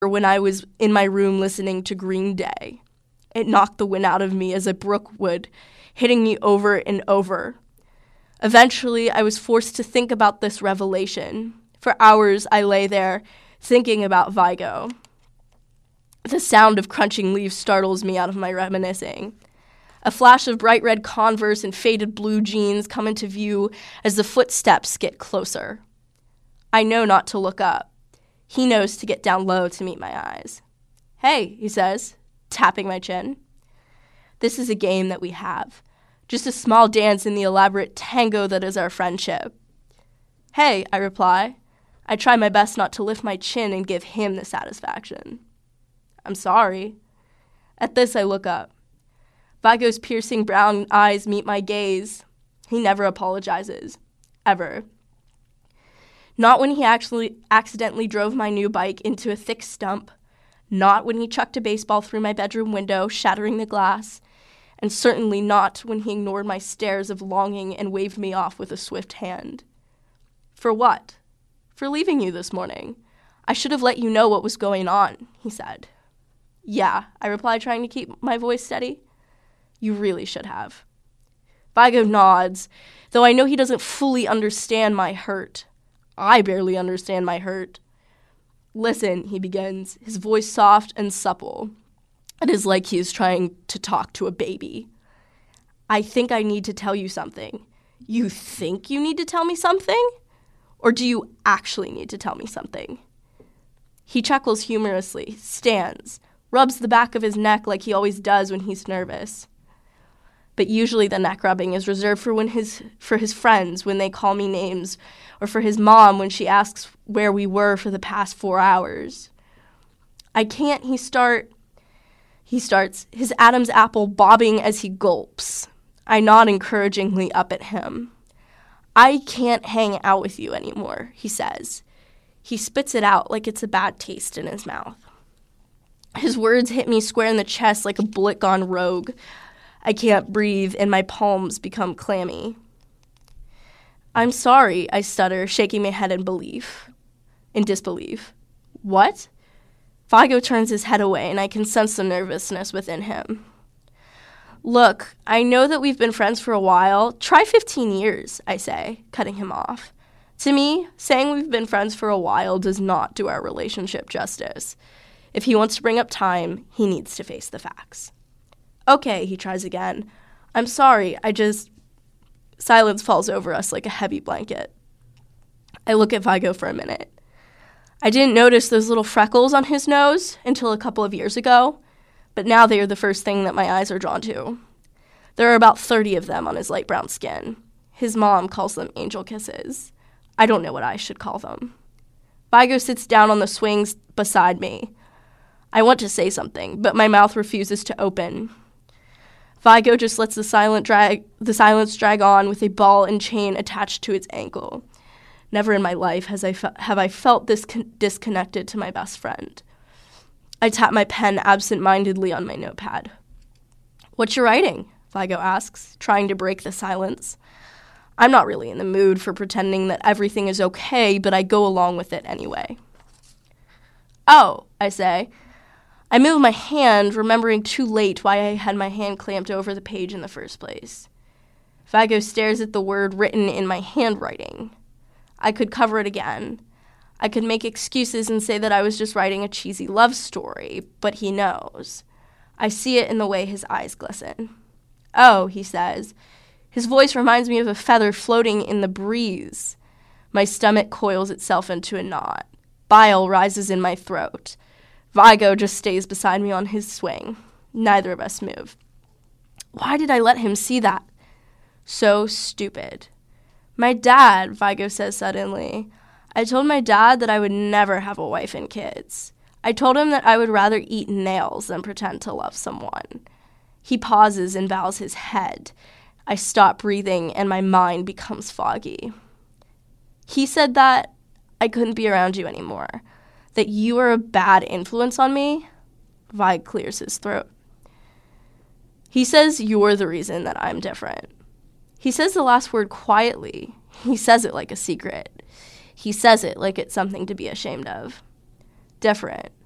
when I was in my room listening to Green Day. It knocked the wind out of me as a brook would, hitting me over and over. Eventually, I was forced to think about this revelation. For hours, I lay there, thinking about Vigo. The sound of crunching leaves startles me out of my reminiscing. A flash of bright red Converse and faded blue jeans come into view as the footsteps get closer. I know not to look up. He knows to get down low to meet my eyes. "Hey," he says, tapping my chin. This is a game that we have. Just a small dance in the elaborate tango that is our friendship. "Hey," I reply. I try my best not to lift my chin and give him the satisfaction. "I'm sorry." At this, I look up. Vigo's piercing brown eyes meet my gaze. He never apologizes. Ever. Not when he actually accidentally drove my new bike into a thick stump. Not when he chucked a baseball through my bedroom window, shattering the glass. And certainly not when he ignored my stares of longing and waved me off with a swift hand. "For what?" "For leaving you this morning. I should have let you know what was going on," he said. "Yeah," I replied, trying to keep my voice steady. "You really should have." Vigo nods, though I know he doesn't fully understand my hurt. I barely understand my hurt. "Listen," he begins, his voice soft and supple. It is like he is trying to talk to a baby. "I think I need to tell you something." "You think you need to tell me something? Or do you actually need to tell me something?" He chuckles humorously, stands, rubs the back of his neck like he always does when he's nervous. But usually the neck rubbing is reserved for his friends when they call me names, or for his mom when she asks where we were for the past 4 hours. "I can't," he starts, his Adam's apple bobbing as he gulps. I nod encouragingly up at him. "I can't hang out with you anymore," he says. He spits it out like it's a bad taste in his mouth. His words hit me square in the chest like a bullet gone rogue. I can't breathe, and my palms become clammy. "I'm sorry," I stutter, shaking my head in disbelief. "What?" Vigo turns his head away, and I can sense the nervousness within him. "Look, I know that we've been friends for a while. Try 15 years, I say, cutting him off. To me, saying we've been friends for a while does not do our relationship justice. If he wants to bring up time, he needs to face the facts. "Okay," he tries again. "I'm sorry, Silence falls over us like a heavy blanket. I look at Vigo for a minute. I didn't notice those little freckles on his nose until a couple of years ago, but now they are the first thing that my eyes are drawn to. There are about 30 of them on his light brown skin. His mom calls them angel kisses. I don't know what I should call them. Vigo sits down on the swings beside me. I want to say something, but my mouth refuses to open. Vigo just lets the silence drag on with a ball and chain attached to its ankle. Never in my life have I felt this disconnected to my best friend. I tap my pen absent-mindedly on my notepad. "What you writing?" Vigo asks, trying to break the silence. I'm not really in the mood for pretending that everything is okay, but I go along with it anyway. "Oh," I say. I move my hand, remembering too late why I had my hand clamped over the page in the first place. Vigo stares at the word written in my handwriting. I could cover it again. I could make excuses and say that I was just writing a cheesy love story, but he knows. I see it in the way his eyes glisten. "Oh," he says. His voice reminds me of a feather floating in the breeze. My stomach coils itself into a knot. Bile rises in my throat. Vigo just stays beside me on his swing. Neither of us move. Why did I let him see that? So stupid. "My dad," Vigo says suddenly. "I told my dad that I would never have a wife and kids. I told him that I would rather eat nails than pretend to love someone." He pauses and bows his head. I stop breathing and my mind becomes foggy. "He said that I couldn't be around you anymore. That you were a bad influence on me?" Vig clears his throat. "He says you're the reason that I'm different." He says the last word quietly. He says it like a secret. He says it like it's something to be ashamed of. Different.